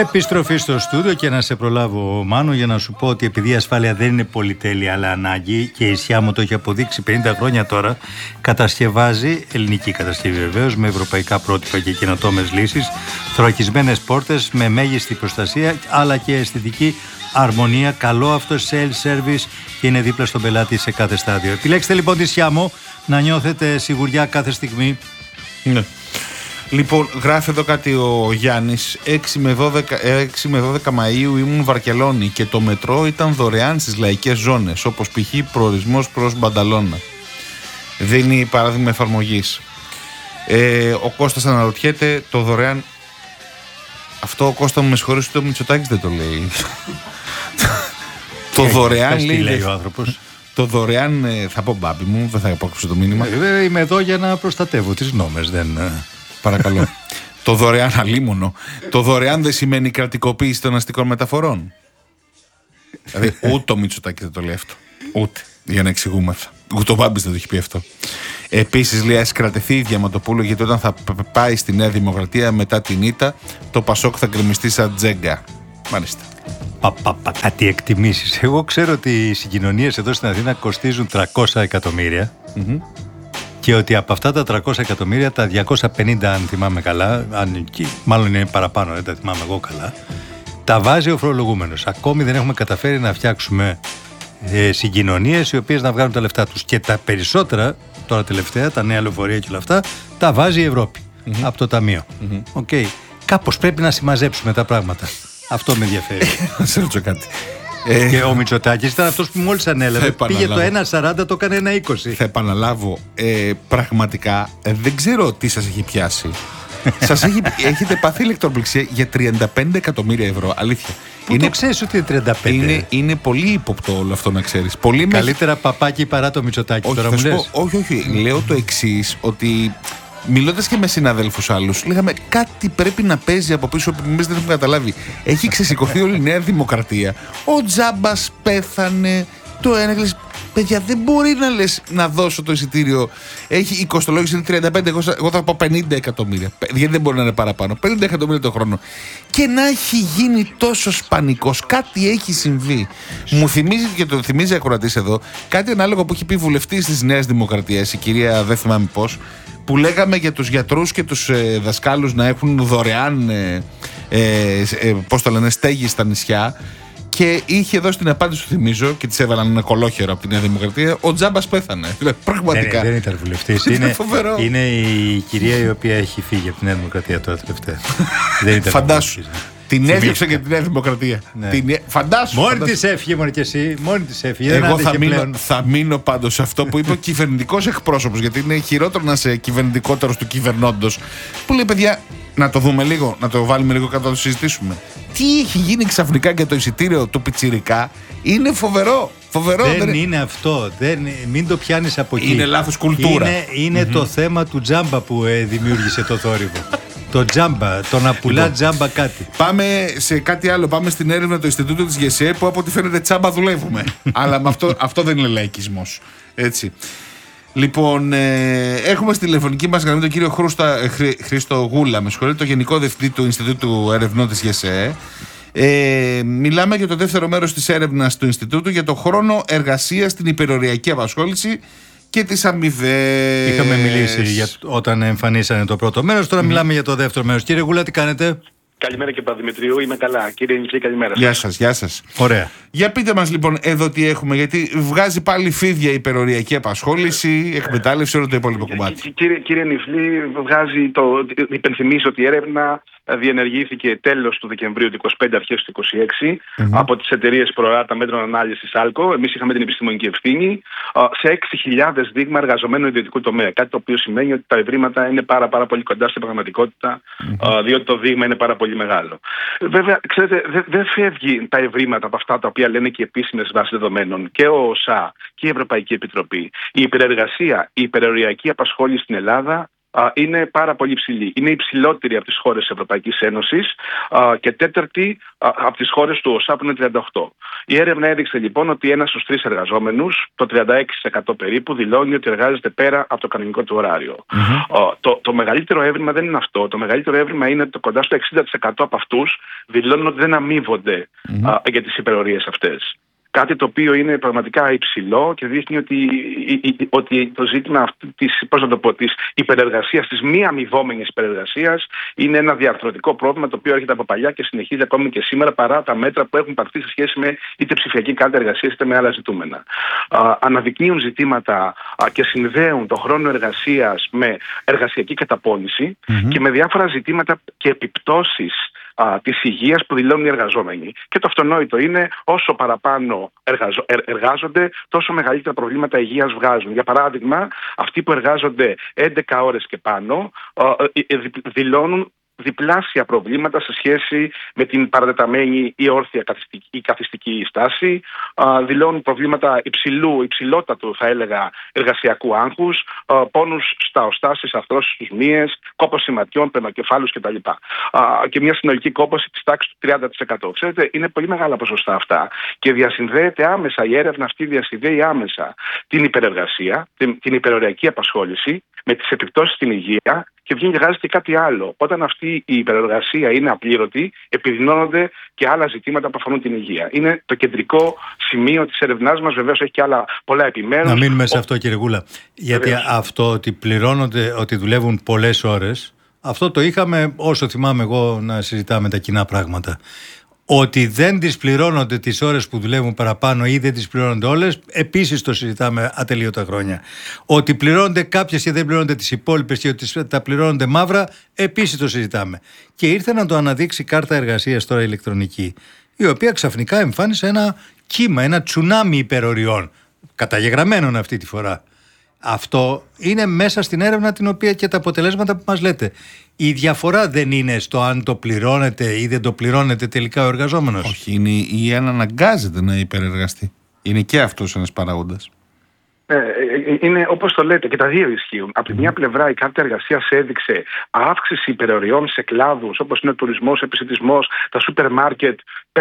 Επιστροφή στο στούντιο και να σε προλάβω, Μάνο, για να σου πω ότι επειδή η ασφάλεια δεν είναι πολυτέλεια αλλά ανάγκη και η Σιάμο το έχει αποδείξει 50 χρόνια τώρα, κατασκευάζει, ελληνική κατασκευή βεβαίως, με ευρωπαϊκά πρότυπα και καινοτόμες λύσεις, θωρακισμένες πόρτες με μέγιστη προστασία αλλά και αισθητική αρμονία, καλό αυτό self-service και είναι δίπλα στον πελάτη σε κάθε στάδιο. Επιλέξτε λοιπόν τη Σιάμο να νιώθετε σιγουριά κάθε στιγμή. Ναι. Λοιπόν, γράφει εδώ κάτι ο Γιάννης. 6 με 12 Μαΐου ήμουν Βαρκελόνη και το μετρό ήταν δωρεάν στις λαϊκές ζώνες, όπως π.χ. προορισμός προς Μπανταλώνα. Δίνει παράδειγμα εφαρμογής. Ο Κώστας αναρωτιέται το δωρεάν. Αυτό ο Κώστα μου με συγχωρείς, το Μητσοτάκης δεν το λέει. Το δωρεάν λέει ο άνθρωπος. Το δωρεάν, θα πω μπάμπι μου, δεν θα απόκρυψω το μήνυμα. Είμαι εδώ για να προστατεύω τις νόμες, δεν... Παρακαλώ. Το δωρεάν αλίμονο. Το δωρεάν δεν σημαίνει κρατικοποίηση των αστικών μεταφορών. Δηλαδή ούτε ο Μητσοτάκης δεν το λέει αυτό. Ούτε. Για να εξηγούμεθα. Ούτε ο Μπάμπης δεν το έχει πει αυτό. Επίσης λέει, ας κρατηθεί η Διαματοπούλου, γιατί όταν θα πάει στη Νέα Δημοκρατία μετά την ήττα, το Πασόκ θα γκρεμιστεί σαν τζέγκα. Μάλιστα. Κάτι εκτιμήσεις. Εγώ ξέρω ότι οι συγκοινωνίες εδώ στην Αθήνα κοστίζουν 300 εκατομμύρια. Και ότι από αυτά τα 300 εκατομμύρια, τα 250, αν θυμάμαι καλά, μάλλον είναι παραπάνω, δεν τα θυμάμαι εγώ καλά, τα βάζει ο φορολογούμενος. Ακόμη δεν έχουμε καταφέρει να φτιάξουμε συγκοινωνίες οι οποίες να βγάλουν τα λεφτά τους. Και τα περισσότερα, τώρα τελευταία, τα νέα λεωφορεία και όλα αυτά, τα βάζει η Ευρώπη από το ταμείο. Okay. Κάπως πρέπει να συμμαζέψουμε τα πράγματα. Αυτό με ενδιαφέρει. Να σε ρωτήσω κάτι. Και ο Μητσοτάκης ήταν αυτός που μόλις ανέλαβε. Πήγε το 1,40, το έκανε 1,20. Θα επαναλάβω. Πραγματικά δεν ξέρω τι σας έχει πιάσει. Έχετε πάθει ηλεκτροπληξία για 35 εκατομμύρια ευρώ. Αλήθεια. Πού το ξέρεις ότι είναι 35? Είναι πολύ ύποπτο όλο αυτό να ξέρεις. Καλύτερα παπάκι παρά το Μητσοτάκη. Τώρα μου λες. Όχι. Λέω το εξής, ότι μιλώντας και με συναδέλφους άλλους, λέγαμε κάτι πρέπει να παίζει από πίσω που εμείς δεν έχουμε καταλάβει. Έχει ξεσηκωθεί όλη η Νέα Δημοκρατία. Ο Τζάμπας πέθανε. Το ένα κλείσει. Παιδιά, δεν μπορεί να λες να δώσω το εισιτήριο. Έχει η κοστολόγηση είναι 35, εγώ θα πω 50 εκατομμύρια. Γιατί δεν μπορεί να είναι παραπάνω. 50 εκατομμύρια το χρόνο. Και να έχει γίνει τόσο πανικός. Κάτι έχει συμβεί. Μου θυμίζει και το θυμίζει ακροατής εδώ κάτι ανάλογο που έχει πει βουλευτής της Νέας Δημοκρατίας, η κυρία δεν θυμάμαι πώς, που λέγαμε για τους γιατρούς και τους δασκάλους να έχουν δωρεάν πώς το λένε, στέγη στα νησιά. Και είχε δώσει την απάντηση, του θυμίζω, και της έβαλαν ένα κολόχερο από τη Νέα Δημοκρατία. Ο Τζάμπας πέθανε. Πραγματικά. Δεν ήταν βουλευτής. Είναι η κυρία η οποία έχει φύγει από τη Νέα Δημοκρατία τώρα τελευταία. Δεν ήταν. Φαντάσου. Την έδιωξε και τη Νέα Δημοκρατία. Φαντάσου. Μόνη της έφυγε, μόνο και εσύ. Μόνη της έφυγε. Εγώ θα μείνω πάντως σε αυτό που είπε ο κυβερνητικός εκπρόσωπος. Γιατί είναι χειρότερο να είσαι κυβερνητικότερος του κυβερνώντος. Που λέει, παιδιά, να το δούμε λίγο, να το βάλουμε λίγο κάτω να το συζητήσουμε. Τι έχει γίνει ξαφνικά για το εισιτήριο του πιτσιρικά? Είναι φοβερό. Δεν είναι αυτό. Μην το πιάνεις από εκεί. Είναι λάθος κουλτούρα. Είναι το θέμα του Τζάμπα που δημιούργησε το θόρυβο. Το Τζάμπα, το να πουλά Τζάμπα κάτι. Πάμε σε κάτι άλλο. Πάμε στην έρευνα του Ινστιτούτου της ΓΕΣΕ που από ό,τι φαίνεται Τζάμπα δουλεύουμε. Αλλά με αυτό δεν είναι λαϊκισμός. Έτσι. Λοιπόν, έχουμε στη τηλεφωνική μας γραμμή τον κύριο Χρήστο Γούλα, με συγχωρείτε, το Γενικό Διευθυντή του Ινστιτούτου Ερευνών της ΓΕΣΕ. Μιλάμε για το δεύτερο μέρος της έρευνας του Ινστιτούτου για το χρόνο εργασίας στην υπεροριακή απασχόληση και τις αμοιβές. Είχαμε μιλήσει όταν εμφανίσανε το πρώτο μέρος, τώρα μιλάμε για το δεύτερο μέρος. Κύριε Γούλα, τι κάνετε? Καλημέρα και Παπαδημητρίου, είμαι καλά. Κύριε Νιφλή, καλημέρα. Γεια σας. Ωραία. Για πείτε μας λοιπόν εδώ τι έχουμε, γιατί βγάζει πάλι φίδια η υπεροριακή απασχόληση, εκμετάλλευση, όλο το υπόλοιπο κομμάτι. Κύριε Νιφλή, υπενθυμίζω ότι η έρευνα διενεργήθηκε τέλος του Δεκεμβρίου του 25, αρχές του 26, από τις εταιρείες Προράτα Μέτρων Ανάλυσης Άλκο. Εμείς είχαμε την επιστημονική ευθύνη σε 6.000 δείγμα εργαζομένου ιδιωτικού τομέα. Κάτι το οποίο σημαίνει ότι τα ευρήματα είναι πάρα πολύ κοντά στην πραγματικότητα, διότι το δείγμα είναι πάρα πολύ μεγάλο. Βέβαια, ξέρετε, δεν φεύγει τα ευρήματα από αυτά τα οποία λένε και οι επίσημες βάσεις δεδομένων και ο ΟΣΑ και η Ευρωπαϊκή Επιτροπή. Η υπερεργασία, η υπεροριακή απασχόληση στην Ελλάδα είναι πάρα πολύ υψηλή. Είναι υψηλότερη από τις χώρες της Ευρωπαϊκής Ένωσης και τέταρτη από τις χώρες του ΟΣΑ που είναι 38. Η έρευνα έδειξε λοιπόν ότι 1 στους 3 εργαζόμενους, το 36% περίπου, δηλώνει ότι εργάζεται πέρα από το κανονικό του ωράριο. Το μεγαλύτερο έβριμα δεν είναι αυτό. Το μεγαλύτερο έβριμα είναι ότι κοντά στο 60% από αυτούς δηλώνουν ότι δεν αμείβονται για τις υπερορίες αυτές. Κάτι το οποίο είναι πραγματικά υψηλό και δείχνει ότι το ζήτημα της υπερεργασίας, της μη αμοιβόμενης υπερεργασίας, είναι ένα διαρθρωτικό πρόβλημα το οποίο έρχεται από παλιά και συνεχίζει ακόμη και σήμερα παρά τα μέτρα που έχουν πάρθει σε σχέση με είτε ψηφιακή κάρτα εργασίας είτε με άλλα ζητούμενα. Αναδεικνύουν ζητήματα και συνδέουν το χρόνο εργασίας με εργασιακή καταπώνηση και με διάφορα ζητήματα και επιπτώσεις της υγείας που δηλώνουν οι εργαζόμενοι. Και το αυτονόητο είναι όσο παραπάνω εργάζονται, τόσο μεγαλύτερα προβλήματα υγείας βγάζουν. Για παράδειγμα, αυτοί που εργάζονται 11 ώρες και πάνω δηλώνουν διπλάσια προβλήματα σε σχέση με την παρατεταμένη ή όρθια ή καθιστική στάση. Δηλώνουν προβλήματα υψηλότατου θα έλεγα εργασιακού άγχους, πόνους στα οστάσεις, αρθρώσεις στους μύες, κόπωση ματιών, πενοκεφάλους κτλ. Και μια συνολική κόπωση της τάξης του 30%. Ξέρετε, είναι πολύ μεγάλα ποσοστά αυτά και διασυνδέεται άμεσα, η έρευνα αυτή διασυνδέει άμεσα την υπερεργασία, την υπεροριακή απασχόληση με τις επιπτώσεις στην υγεία. Και βγαίνει και βγάζει και κάτι άλλο. Όταν αυτή η υπερεργασία είναι απλήρωτη, επιδεινώνονται και άλλα ζητήματα που αφορούν την υγεία. Είναι το κεντρικό σημείο της ερευνάς μας. Βεβαίως έχει και άλλα πολλά επιμέρους. Να μείνουμε σε αυτό, κύριε Γούλα. Γιατί αυτό ότι πληρώνονται, ότι δουλεύουν πολλές ώρες, αυτό το είχαμε όσο θυμάμαι εγώ να συζητάμε τα κοινά πράγματα. Ότι δεν τις πληρώνονται τις ώρες που δουλεύουν παραπάνω ή δεν τις πληρώνονται όλες, επίσης το συζητάμε ατελείωτα χρόνια. Ότι πληρώνονται κάποιες και δεν πληρώνονται τις υπόλοιπες και ότι τα πληρώνονται μαύρα, επίσης το συζητάμε. Και ήρθε να το αναδείξει η κάρτα εργασίας τώρα ηλεκτρονική, η οποία ξαφνικά εμφάνισε ένα κύμα, ένα τσουνάμι υπεροριών, καταγεγραμμένων αυτή τη φορά. Αυτό είναι μέσα στην έρευνα την οποία και τα αποτελέσματα που μας λέτε. Η διαφορά δεν είναι στο αν το πληρώνεται ή δεν το πληρώνεται τελικά ο εργαζόμενος. Όχι, είναι ή αν αναγκάζεται να υπερεργαστεί. Είναι και αυτός ένας παράγοντας. Είναι όπως το λέτε και τα δύο ισχύουν. Από τη μια πλευρά η κάρτα εργασίας έδειξε αύξηση υπερορειών σε κλάδους όπως είναι ο τουρισμός, ο επισιτισμός, τα σούπερ μάρκετ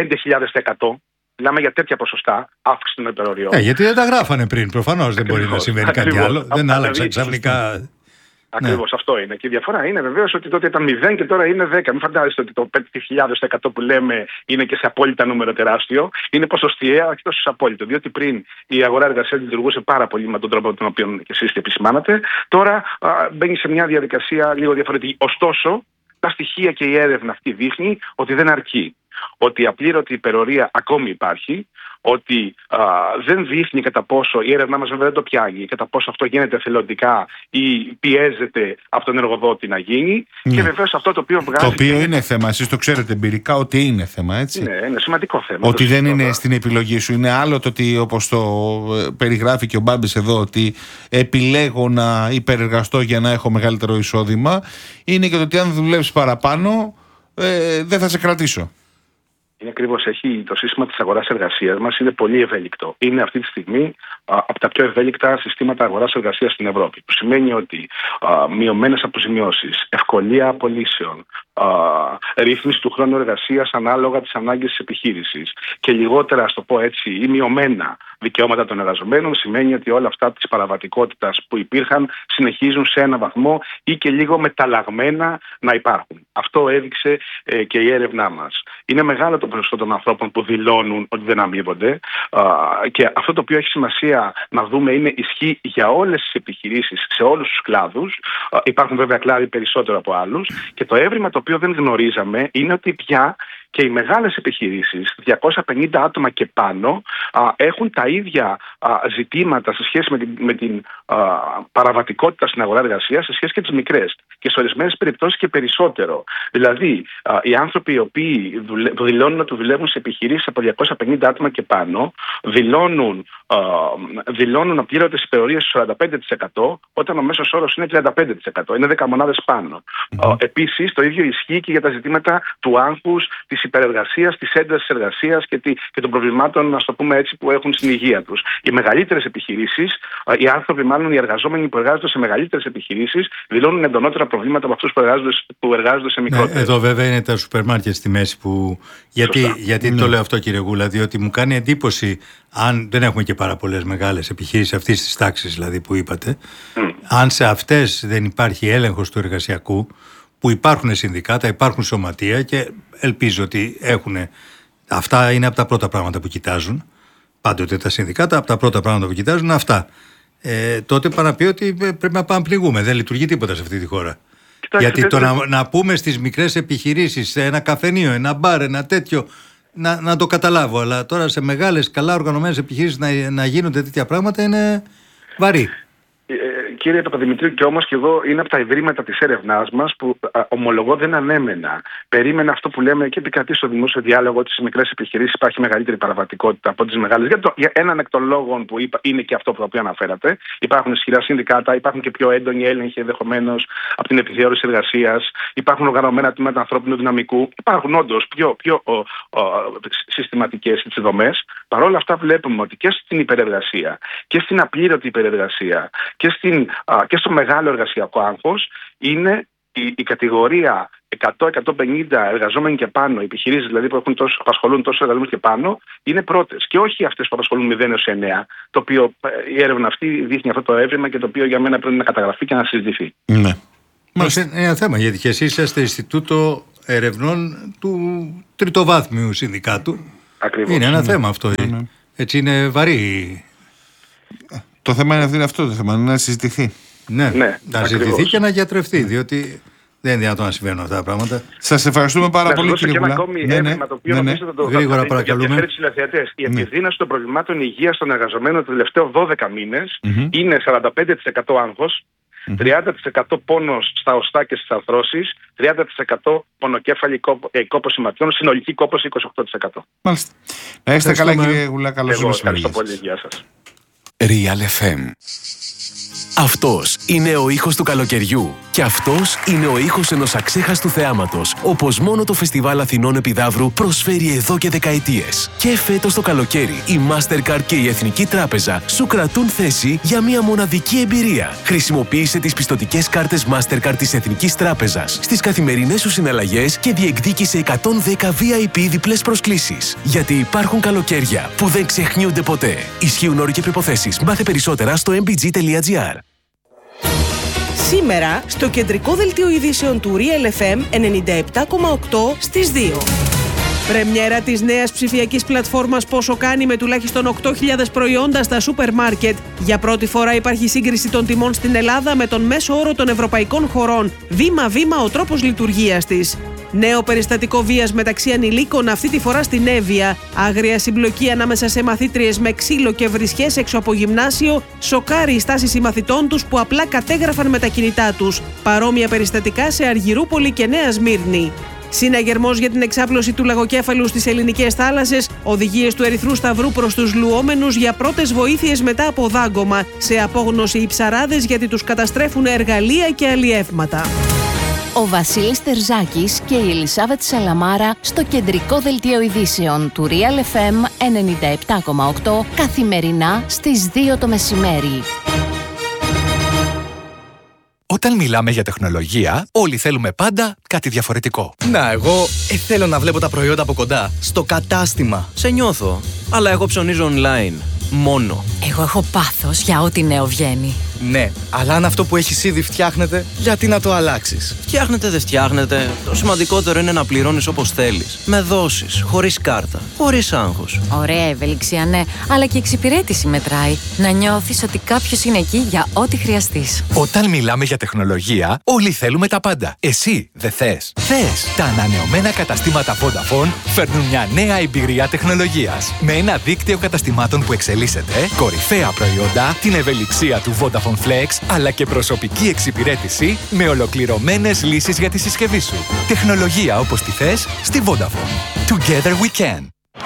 5.000%. Μιλάμε για τέτοια ποσοστά αύξηση των υπεροριών. Γιατί δεν τα γράφανε πριν. Προφανώς δεν μπορεί να συμβαίνει κάτι άλλο. Δεν άλλαξαν ξαφνικά. Ακριβώς αυτό είναι. Και η διαφορά είναι βεβαίως ότι τότε ήταν 0 και τώρα είναι 10. Μην φαντάζεστε ότι το 5.000% που λέμε είναι και σε απόλυτα νούμερο τεράστιο. Είναι ποσοστιαία, όχι τόσο σε απόλυτο. Διότι πριν η αγορά εργασίας λειτουργούσε πάρα πολύ με τον τρόπο τον οποίο και εσείς επισημάνατε. Τώρα μπαίνει σε μια διαδικασία λίγο διαφορετική. Ωστόσο, τα στοιχεία και η έρευνα αυτή δείχνει ότι δεν αρκεί. Ότι η απλήρωτη υπερορία ακόμη υπάρχει, ότι δεν δείχνει κατά πόσο, η έρευνά μας βέβαια δεν το πιάνει, κατά πόσο αυτό γίνεται εθελοντικά ή πιέζεται από τον εργοδότη να γίνει. Και βεβαίως αυτό το οποίο βγάζει. Το οποίο είναι θέμα, εσείς το ξέρετε εμπειρικά ότι είναι θέμα, έτσι. Ναι, είναι σημαντικό θέμα. Ότι δεν είναι στην επιλογή σου. Είναι άλλο το ότι, όπως το περιγράφει και ο Μπάμπης εδώ, ότι επιλέγω να υπερεργαστώ για να έχω μεγαλύτερο εισόδημα. Είναι και το ότι αν δουλεύεις παραπάνω, δεν θα σε κρατήσω. Είναι ακριβώς, το σύστημα της αγοράς εργασίας μας είναι πολύ ευέλικτο. Είναι αυτή τη στιγμή από τα πιο ευέλικτα συστήματα αγοράς εργασίας στην Ευρώπη. Που σημαίνει ότι μειωμένες αποζημιώσεις, ευκολία απολύσεων, ρύθμιση του χρόνου εργασίας ανάλογα τις ανάγκες της επιχείρησης και λιγότερα, ας το πω έτσι, ή μειωμένα δικαιώματα των εργαζομένων, σημαίνει ότι όλα αυτά της παραβατικότητας που υπήρχαν συνεχίζουν σε ένα βαθμό ή και λίγο μεταλλαγμένα να υπάρχουν. Αυτό έδειξε και η έρευνά μας. Είναι μεγάλο το ποσοστό των ανθρώπων που δηλώνουν ότι δεν αμείβονται και αυτό το οποίο έχει σημασία να δούμε είναι ισχύει για όλες τις επιχειρήσεις, σε όλους τους κλάδους. Υπάρχουν βέβαια κλάδοι περισσότερο από άλλους και το έβριμα το οποίο δεν γνωρίζαμε είναι ότι πια και οι μεγάλες επιχειρήσεις, 250 άτομα και πάνω, έχουν τα ίδια ζητήματα σε σχέση με την παραβατικότητα στην αγορά εργασίας σε σχέση και τις μικρές. Και σε ορισμένες περιπτώσεις και περισσότερο. Δηλαδή, οι άνθρωποι οι οποίοι δηλώνουν ότι δουλεύουν σε επιχειρήσεις από 250 άτομα και πάνω, δηλώνουν απλήρωτες υπερορίες στο 45%, όταν ο μέσος όρος είναι 35%. Είναι 10 μονάδες πάνω. Επίσης, το ίδιο ισχύει και για τα ζητήματα του άγχους, της της υπερεργασίας, της έντασης εργασίας και των προβλημάτων, να το πούμε έτσι, που έχουν στην υγεία τους. Οι μεγαλύτερες επιχειρήσεις, οι άνθρωποι, μάλλον οι εργαζόμενοι που εργάζονται σε μεγαλύτερες επιχειρήσεις, δηλώνουν εντονότερα προβλήματα από αυτούς που εργάζονται σε μικρότερες. Εδώ βέβαια είναι τα σούπερ μάρκετ στη μέση που. Γιατί το λέω αυτό, κύριε Γούλα, διότι μου κάνει εντύπωση, αν δεν έχουμε και πάρα πολλές μεγάλες επιχειρήσεις αυτής της τάξης δηλαδή που είπατε, αν σε αυτές δεν υπάρχει έλεγχος του εργασιακού, που υπάρχουν συνδικάτα, υπάρχουν σωματεία και ελπίζω ότι έχουν. Αυτά είναι από τα πρώτα πράγματα που κοιτάζουν. Πάντοτε τα συνδικάτα, από τα πρώτα πράγματα που κοιτάζουν είναι αυτά. Τότε πάνε να πει ότι πρέπει να πάμε πληγούμε. Δεν λειτουργεί τίποτα σε αυτή τη χώρα. Κοιτάξτε, γιατί να πούμε στις μικρές επιχειρήσεις, σε ένα καφενείο, ένα μπαρ, ένα τέτοιο, να το καταλάβω. Αλλά τώρα σε μεγάλες, καλά οργανωμένες επιχειρήσεις να γίνονται τέτοια πράγματα είναι βαρύ. Κύριε Παπαδημητρίου, και όμως και εγώ είναι από τα ευρήματα της έρευνάς μας που ομολογώ δεν ανέμενα. Περίμενα αυτό που λέμε και επικρατεί στο δημόσιο διάλογο, ότι στις μικρές επιχειρήσεις υπάρχει μεγαλύτερη παραβατικότητα από τις μεγάλες. Για έναν εκ των λόγων που είπα, είναι και αυτό που αναφέρατε. Υπάρχουν ισχυρά συνδικάτα, υπάρχουν και πιο έντονοι έλεγχοι ενδεχομένως από την επιθεώρηση εργασίας, υπάρχουν οργανωμένα τμήματα ανθρώπινου δυναμικού, υπάρχουν όντως πιο συστηματικές δομές. Παρ' όλα αυτά, βλέπουμε ότι και στην υπερεργασία και στην απλήρωτη υπερεργασία και στο μεγάλο εργασιακό άγχος είναι η κατηγορία 100-150 εργαζόμενοι και πάνω, επιχειρήσεις δηλαδή που απασχολούν τόσους εργαζόμενους και πάνω, είναι πρώτες. Και όχι αυτές που απασχολούν 0-9, το οποίο η έρευνα αυτή δείχνει αυτό το έβριμα και το οποίο για μένα πρέπει να καταγραφεί και να συζητηθεί. Ναι. Είναι ένα θέμα, γιατί και εσείς είσαστε Ινστιτούτο Ερευνών του Τριτοβάθμιου Συνδικάτου. Ακριβώς. Είναι ένα θέμα αυτό. Έτσι είναι βαρύ. Το θέμα είναι αυτό το θέμα, να συζητηθεί. Ναι, να συζητηθεί και να γιατρευτεί, διότι δεν είναι δυνατόν να συμβαίνουν αυτά τα πράγματα. Σας ευχαριστούμε πάρα πολύ, κύριε Γουλά. Και ένα ακόμη έβριμα το οποίο νομίζω θα το γρήγορα παρακαλούμε. Η επιδείνωση των προβλημάτων υγείας των εργαζομένων το τελευταίο 12 μήνες είναι 45% άγχος, 30% πόνος στα οστά και στις αρθρώσεις, 30% πονοκέφαλη κόπωση ματιών, συνολική κόπωση 28%. Μάλιστα. Να είστε καλά, κύριε Γουλά, καλώς ήρθατε. Ευχαριστώ πολύ, γεια σας. Real FM. Αυτός είναι ο ήχος του καλοκαιριού και αυτός είναι ο ήχος ενός αξέχαστου θεάματος, όπως μόνο το Φεστιβάλ Αθηνών Επιδαύρου προσφέρει εδώ και δεκαετίες. Και φέτος το καλοκαίρι η Mastercard και η Εθνική Τράπεζα σου κρατούν θέση για μια μοναδική εμπειρία. Χρησιμοποίησε τις πιστωτικές κάρτες Mastercard της Εθνικής Τράπεζας στις καθημερινές σου συναλλαγές και διεκδίκησε 110 VIP διπλές προσκλήσεις. Γιατί υπάρχουν καλοκαίρια που δεν ξεχνιούνται ποτέ. Ισχύουν όροι και προϋποθέσεις. Μάθε περισσότερα στο mbg.gr. Σήμερα, στο κεντρικό δελτίο ειδήσεων του Real FM 97,8 στις 2. Πρεμιέρα της νέας ψηφιακής πλατφόρμας Πόσο κάνει με τουλάχιστον 8.000 προϊόντα στα σούπερ μάρκετ. Για πρώτη φορά υπάρχει σύγκριση των τιμών στην Ελλάδα με τον μέσο όρο των ευρωπαϊκών χωρών. Βήμα-βήμα ο τρόπος λειτουργίας της. Νέο περιστατικό βίας μεταξύ ανηλίκων, αυτή τη φορά στην Εύβοια. Άγρια συμπλοκή ανάμεσα σε μαθήτριες με ξύλο και βρισιές έξω από γυμνάσιο. Σοκάρει η στάση συμμαθητών τους που απλά κατέγραφαν με τα κινητά τους. Παρόμοια περιστατικά σε Αργυρούπολη και Νέα Σμύρνη. Συναγερμός για την εξάπλωση του λαγοκέφαλου στις ελληνικές θάλασσες. Οδηγίες του Ερυθρού Σταυρού προς τους λουόμενους για πρώτες βοήθειες μετά από δάγκωμα. Σε απόγνωση οι ψαράδες γιατί τους καταστρέφουν εργαλεία και αλλιεύματα. Ο Βασίλης Τερζάκης και η Ελισάβετ Σαλαμάρα στο κεντρικό δελτίο ειδήσεων του Real FM 97,8 καθημερινά στις 2 το μεσημέρι. Όταν μιλάμε για τεχνολογία, όλοι θέλουμε πάντα κάτι διαφορετικό. Να, εγώ θέλω να βλέπω τα προϊόντα από κοντά, στο κατάστημα. Σε νιώθω, αλλά εγώ ψωνίζω online. Μόνο. Εγώ έχω πάθος για ό,τι νέο βγαίνει. Ναι, αλλά αν αυτό που έχεις ήδη φτιάχνεται, γιατί να το αλλάξεις? Φτιάχνετε, δεν φτιάχνετε. Το σημαντικότερο είναι να πληρώνεις όπως θέλεις. Με δόσεις, χωρίς κάρτα, χωρίς άγχος. Ωραία ευελιξία, ναι, αλλά και εξυπηρέτηση μετράει. Να νιώθεις ότι κάποιος είναι εκεί για ό,τι χρειαστείς. Όταν μιλάμε για τεχνολογία, όλοι θέλουμε τα πάντα. Εσύ δεν θες? Θες! Τα ανανεωμένα καταστήματα Vodafone φέρνουν μια νέα εμπειρία τεχνολογίας. Με ένα δίκτυο καταστημάτων που εξελίσσεται, κορυφαία προϊόντα, την ευελιξία του Vodafone Flex, αλλά και προσωπική εξυπηρέτηση με ολοκληρωμένες λύσεις για τη συσκευή σου. Τεχνολογία όπως τη θες στη Vodafone. Together we can.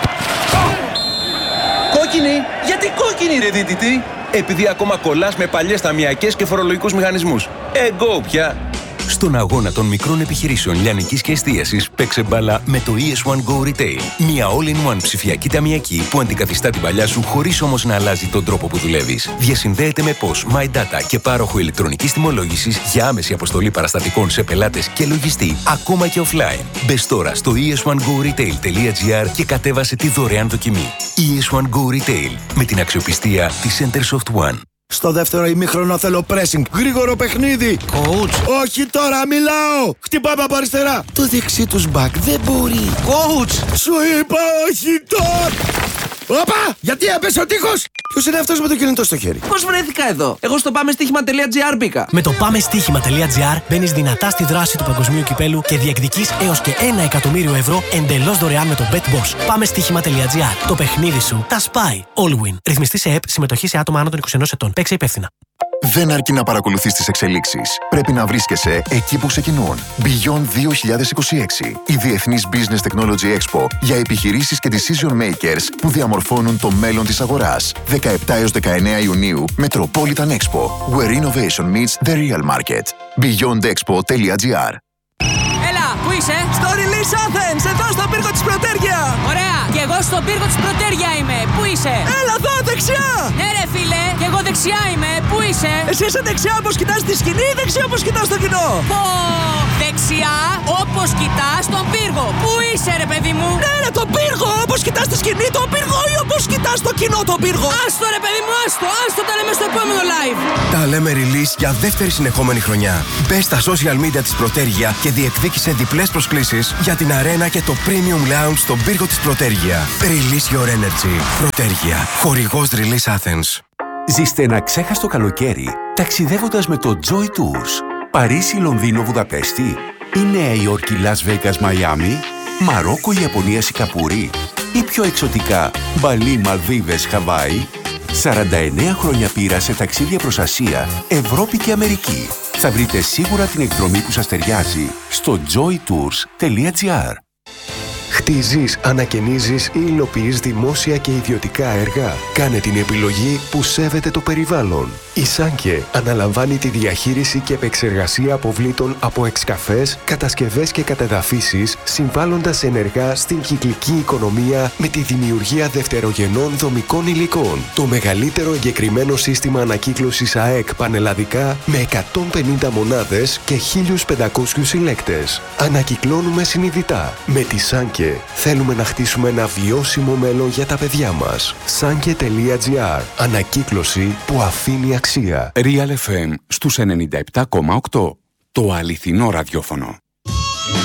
Κόκκινη! Γιατί κόκκινη, ρε δίτητη? Επειδή ακόμα κολλάς με παλιές ταμιακές και φορολογικούς μηχανισμούς. Εγκώ πια! Στον αγώνα των μικρών επιχειρήσεων λιανικής και εστίασης, παίξε μπάλα με το ES1 Go Retail. Μια all-in-one ψηφιακή ταμιακή που αντικαθιστά την παλιά σου χωρίς όμως να αλλάζει τον τρόπο που δουλεύεις. Διασυνδέεται με POS, My Data και πάροχο ηλεκτρονικής τιμολόγησης για άμεση αποστολή παραστατικών σε πελάτες και λογιστή, ακόμα και offline. Μπες τώρα στο es1goretail.gr και κατέβασε τη δωρεάν δοκιμή. ES1 Go Retail, με την αξιοπιστία της Centersoft One. Στο δεύτερο ημίχρονο θέλω pressing. Γρήγορο παιχνίδι. Coach. Όχι τώρα, μιλάω. Χτυπάμε από αριστερά. Το δεξί τους μπακ δεν μπορεί. Coach. Σου είπα όχι τώρα. Όπα! Γιατί έπεσε ο τείχος! Ποιος είναι αυτός με το κινητό στο χέρι? Πώς βρέθηκα εδώ? Εγώ στο πάμεστοίχημα.gr μπήκα. Με το πάμεστοίχημα.gr μπαίνεις δυνατά στη δράση του παγκοσμίου κυπέλου και διεκδικείς έως και 1 εκατομμύριο ευρώ εντελώς δωρεάν με το BetBoss. Πάμεστοίχημα.gr. Το παιχνίδι σου τα σπάει. Allwin. Ρυθμιστή σε ΕΠ, συμμετοχή σε άτομα άνω των 21 ετών. Παίξε υπεύθυνα. Δεν αρκεί να παρακολουθείς τις εξελίξεις. Πρέπει να βρίσκεσαι εκεί που ξεκινούν. Beyond 2026. Η Διεθνής Business Technology Expo για επιχειρήσεις και decision makers που διαμορφώνουν το μέλλον της αγοράς. 17 έως 19 Ιουνίου, Metropolitan Expo. Where innovation meets the real market. beyondexpo.gr. Έλα, πού είσαι? Στο Release Athens, εδώ στο πύργο της Πρωτέργεια. Ωραία, και εγώ στο πύργο της Πρωτέργεια είμαι. Πού είσαι? Έλα εδώ, δεξιά. Ναι ρε φίλε, και εγώ δεξιά είμαι. Πού είσαι? Εσύ είσαι δεξιά όπως κοιτάς τη σκηνή ή δεξιά όπως κοιτάς το κοινό? Πω, δεξιά όπως κοιτάς τον πύργο. Πού είσαι ρε παιδί μου? Ναι ρε, τον πύργο, όπως κοιτάς τη σκηνή τον πύργο ή όπως κοιτάς το κοινό τον πύργο? Άστο ρε παιδί μου, άστο, τα λέμε στο επόμενο live. Τα λέμε release για δεύτερη συνεχόμενη χρονιά. Μπες στα social media της Πρωτέργεια και διεκδίκησε διπλές προσκλήσεις για την αρένα και το Premium Lounge στον πύργο της Πρωτέργεια. Release your energy. Πρωτέργεια. Χορηγός Release Athens. Ζήστε ένα ξέχαστο καλοκαίρι ταξιδεύοντας με το Joy Tours. Παρίσι, Λονδίνο, Βουδαπέστη ή Νέα Υόρκη, Las Vegas, Μαϊάμι, Μαρόκο, Ιαπωνία, Σιγκαπούρη ή πιο εξωτικά Μπαλί, Μαλδίβες, Χαβάη. 49 χρόνια πείρα σε ταξίδια προς Ασία, Ευρώπη και Αμερική. Θα βρείτε σίγουρα την εκδρομή που σας ταιριάζει στο joytours.gr. Χτίζεις, ανακαινίζεις ή υλοποιείς δημόσια και ιδιωτικά έργα? Κάνε την επιλογή που σέβεται το περιβάλλον. Η Σάνκε αναλαμβάνει τη διαχείριση και επεξεργασία αποβλήτων από εξκαφές, κατασκευές και κατεδαφίσεις, συμβάλλοντας ενεργά στην κυκλική οικονομία με τη δημιουργία δευτερογενών δομικών υλικών. Το μεγαλύτερο εγκεκριμένο σύστημα ανακύκλωσης ΑΕΚ πανελλαδικά με 150 μονάδες και 1.500 συλλέκτες. Ανακυκλώνουμε συνειδητά. Με τη Σάνκε θέλουμε να χτίσουμε ένα βιώσιμο μέλλον για τα παιδιά μας. Sanke.gr. Ανακύκλωση που αφήνει αξία. Real FM στους 97,8. Το αληθινό ραδιόφωνο.